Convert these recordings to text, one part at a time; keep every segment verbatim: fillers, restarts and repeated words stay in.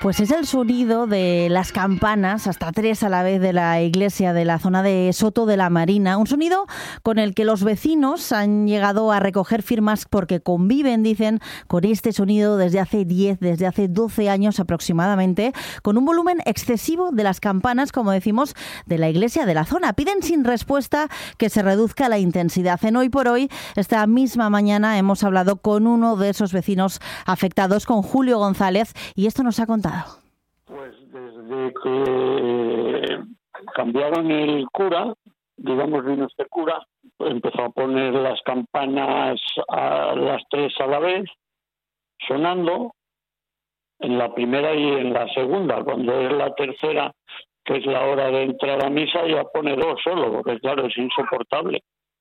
Pues es el sonido de las campanas, hasta tres a la vez, de la iglesia de la zona de Soto de la Marina. Un sonido con el que los vecinos han llegado a recoger firmas porque conviven, dicen, con este sonido desde hace diez, desde hace doce años aproximadamente, con un volumen excesivo de las campanas, como decimos, de la iglesia de la zona. Piden sin respuesta que se reduzca la intensidad. En Hoy por Hoy, esta misma mañana, hemos hablado con uno de esos vecinos afectados, con Julio González, y esto nos ha contado. Pues desde que cambiaron el cura, digamos, vino este cura, empezó a poner las campanas a las tres a la vez, sonando en la primera y en la segunda. Cuando es la tercera, que es la hora de entrar a misa, ya pone dos solo, porque claro, es insoportable.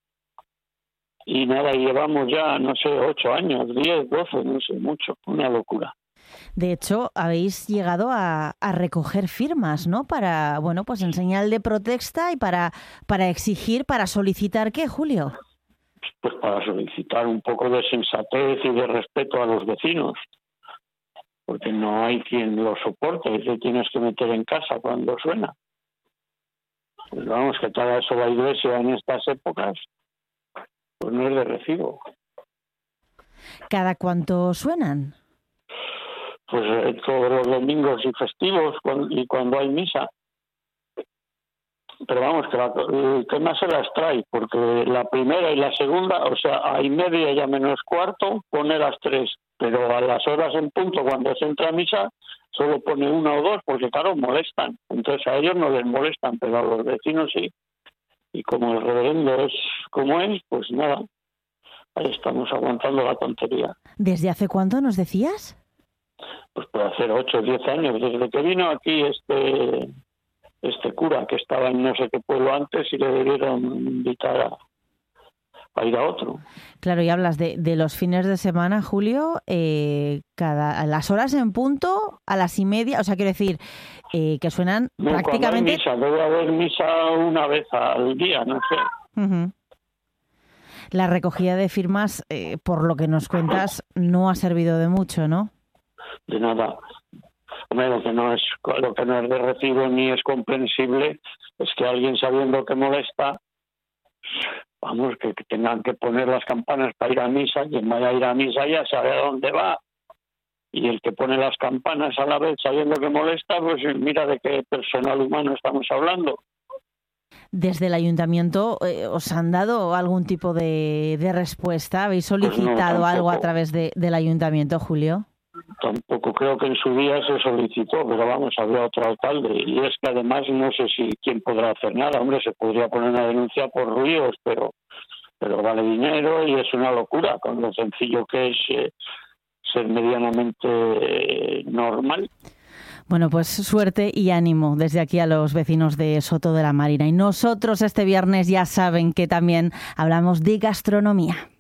Y nada, llevamos ya, no sé, ocho años, diez, doce, no sé, mucho, una locura. De hecho, habéis llegado a, a recoger firmas, ¿no? Para, bueno, pues en señal de protesta y para, para exigir, para solicitar, ¿qué, Julio? Pues para solicitar un poco de sensatez y de respeto a los vecinos, porque no hay quien lo soporte, te tienes que meter en casa cuando suena. Pues vamos, que tal eso la iglesia en estas épocas, pues no es de recibo. ¿Cada cuánto suenan? Pues eh, todos los domingos y festivos cuando, y cuando hay misa. Pero vamos, que la, el tema se las trae, porque la primera y la segunda, o sea, a y media ya menos cuarto, pone las tres. Pero a las horas en punto, cuando se entra a misa, solo pone una o dos, porque claro, molestan. Entonces a ellos no les molestan, pero a los vecinos sí. Y como el reverendo es como es, pues nada, ahí estamos aguantando la tontería. ¿Desde hace cuánto nos decías? Pues puede hacer ocho o diez años, desde que vino aquí este este cura, que estaba en no sé qué pueblo antes, y le debieron invitar a, a ir a otro. Claro, y hablas de, de los fines de semana, Julio, eh, cada a las horas en punto, a las y media, o sea, quiero decir, eh, que suenan no, prácticamente... Cuando hay misa, debe haber misa una vez al día, no sé. Uh-huh. La recogida de firmas, eh, por lo que nos cuentas, no ha servido de mucho, ¿no? De nada. Hombre, lo que no es lo que no es de recibo ni es comprensible es que alguien, sabiendo que molesta, vamos, que, que tengan que poner las campanas para ir a misa. Quien vaya a ir a misa ya sabe a dónde va, y el que pone las campanas a la vez sabiendo que molesta, pues mira de qué personal humano estamos hablando. ¿Desde el ayuntamiento eh, os han dado algún tipo de, de respuesta? ¿Habéis solicitado pues no, algo a través de, del ayuntamiento, Julio? Tampoco creo que en su día se solicitó, pero vamos, había otro alcalde. Y es que además no sé si quién podrá hacer nada. Hombre, se podría poner una denuncia por ruidos, pero pero vale dinero y es una locura, con lo sencillo que es eh, ser medianamente eh, normal. Bueno, pues suerte y ánimo desde aquí a los vecinos de Soto de la Marina. Y nosotros este viernes ya saben que también hablamos de gastronomía.